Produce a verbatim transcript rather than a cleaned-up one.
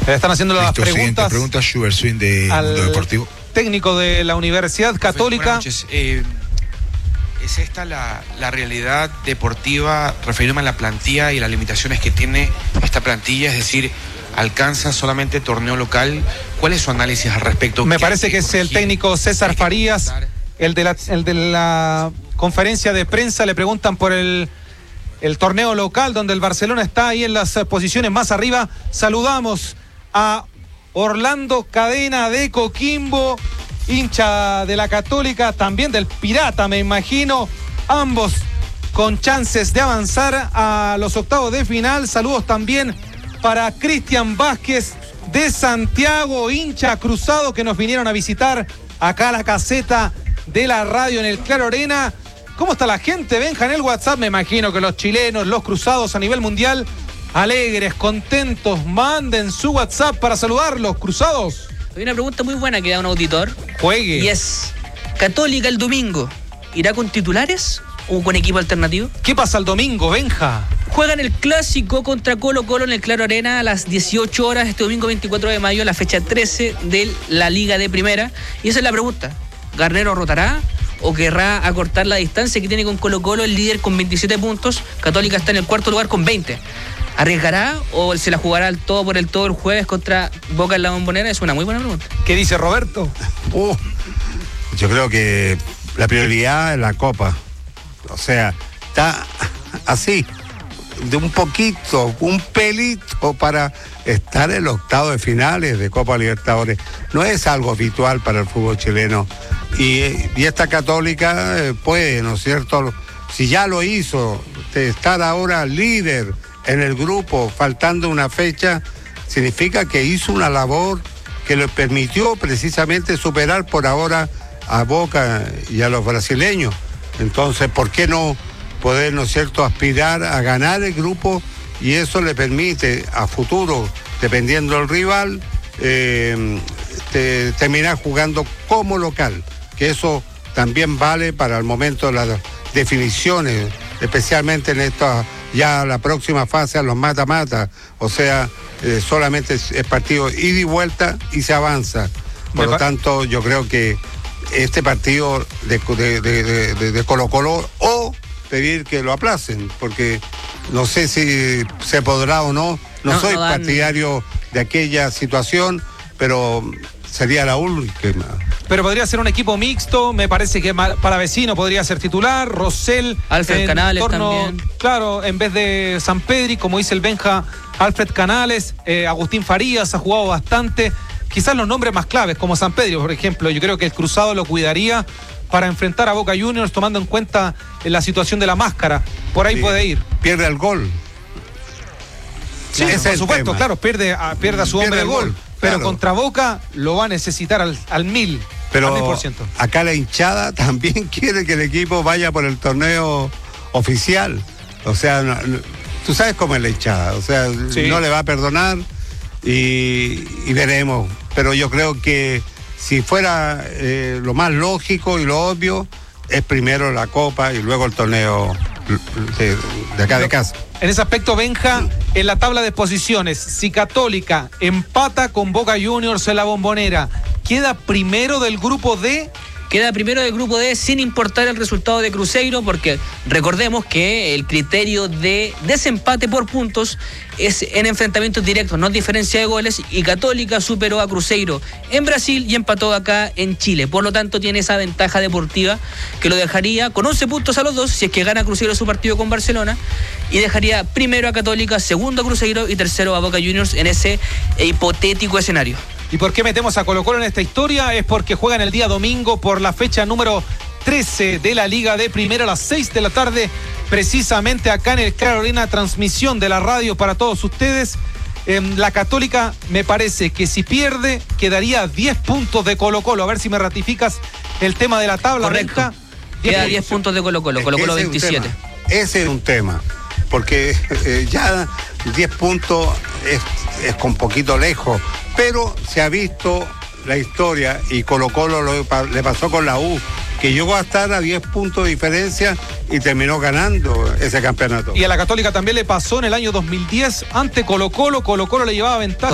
Le están haciendo las Listo, preguntas. Pregunta Schubert Swing de al Mundo Deportivo. Técnico de la Universidad Católica. Buenas noches. Eh, ¿Es esta la, la realidad deportiva, referirme a la plantilla y las limitaciones que tiene esta plantilla? Es decir, ¿alcanza solamente torneo local? ¿Cuál es su análisis al respecto? Me parece que es el técnico César Farías, el de la, el de la conferencia de prensa. Le preguntan por el, el torneo local, donde el Barcelona está ahí en las posiciones más arriba. Saludamos a Orlando Cadena de Coquimbo, hincha de la Católica, también del Pirata, me imagino, ambos con chances de avanzar a los octavos de final. Saludos también para Cristian Vázquez de Santiago, hincha cruzado, que nos vinieron a visitar acá a la caseta de la radio en el Claro Arena. ¿Cómo está la gente, Benja, en el WhatsApp? Me imagino que los chilenos, los cruzados a nivel mundial, alegres, contentos. Manden su WhatsApp para saludarlos, cruzados. Hay una pregunta muy buena que da un auditor. Juegue. Y es, ¿Católica el domingo irá con titulares o con equipo alternativo? ¿Qué pasa el domingo, Benja? Juegan el clásico contra Colo Colo en el Claro Arena a las dieciocho horas este domingo veinticuatro de mayo, la fecha trece de la Liga de Primera. Y esa es la pregunta. ¿Garnero rotará o querrá acortar la distancia que tiene con Colo Colo, el líder con veintisiete puntos? Católica está en el cuarto lugar con veinte. ¿Arriesgará o se la jugará al todo por el todo el jueves contra Boca en la Bombonera? Es una muy buena pregunta. ¿Qué dice Roberto? Uh, yo creo que la prioridad es la Copa. O sea, está así, de un poquito, un pelito para estar en los octavos de finales de Copa Libertadores. No es algo habitual para el fútbol chileno. Y, y esta Católica eh, puede, ¿no es cierto? Si ya lo hizo, de estar ahora líder en el grupo, faltando una fecha, significa que hizo una labor que le permitió precisamente superar por ahora a Boca y a los brasileños. Entonces, ¿por qué no poder, ¿no es cierto?, aspirar a ganar el grupo? Y eso le permite a futuro, dependiendo del rival, eh, te, terminar jugando como local, que eso también vale para el momento de las definiciones, especialmente en esta, ya la próxima fase, a los mata-mata. O sea, eh, solamente es, es partido ida y vuelta y se avanza. Por lo tanto, yo creo que este partido de, de, de, de, de Colo Colo, o pedir que lo aplacen, porque no sé si se podrá o no, no, no soy no partidario de aquella situación, pero sería la última. Pero podría ser un equipo mixto, me parece que Palavecino podría ser titular, Rosell, Alfred Canales torno, también. Claro, en vez de Sampedri, como dice el Benja, Alfred Canales, eh, Agustín Farías ha jugado bastante. Quizás los nombres más claves, como Sampedri, por ejemplo, yo creo que el cruzado lo cuidaría para enfrentar a Boca Juniors, tomando en cuenta la situación de la máscara. Por ahí sí, puede ir. Pierde el gol. Sí, por supuesto, tema. claro, pierde a, pierde a su hombre de gol. gol. Pero claro, contra Boca lo va a necesitar al, al mil. Pero al mil por ciento. Acá la hinchada también quiere que el equipo vaya por el torneo oficial. O sea, no, no, tú sabes cómo es la hinchada. O sea, sí, no le va a perdonar y, y veremos. Pero yo creo que si fuera eh, lo más lógico y lo obvio, es primero la Copa y luego el torneo de, de acá de casa. En ese aspecto, Benja, en la tabla de posiciones, si Católica empata con Boca Juniors en la Bombonera, ¿queda primero del grupo D? Queda primero del grupo D sin importar el resultado de Cruzeiro, porque recordemos que el criterio de desempate por puntos es en enfrentamientos directos, no diferencia de goles, y Católica superó a Cruzeiro en Brasil y empató acá en Chile. Por lo tanto, tiene esa ventaja deportiva que lo dejaría con once puntos a los dos, si es que gana Cruzeiro su partido con Barcelona, y dejaría primero a Católica, segundo a Cruzeiro y tercero a Boca Juniors en ese hipotético escenario. ¿Y por qué metemos a Colo Colo en esta historia? Es porque juegan el día domingo por la fecha número trece de la Liga de Primera a las seis de la tarde, precisamente acá en el Claro Arena, transmisión de la radio para todos ustedes. Eh, la Católica, me parece que si pierde, quedaría diez puntos de Colo Colo. A ver si me ratificas el tema de la tabla. Correcto. Benja. Queda diez puntos de Colo Colo, Colo Colo veintisiete. Ese es un tema, porque eh, ya diez puntos es, es con poquito lejos, pero se ha visto la historia y Colo Colo lo, le pasó con la U, que llegó a estar a diez puntos de diferencia y terminó ganando ese campeonato. Y a la Católica también le pasó en el año dos mil diez ante Colo Colo, Colo Colo le llevaba ventaja.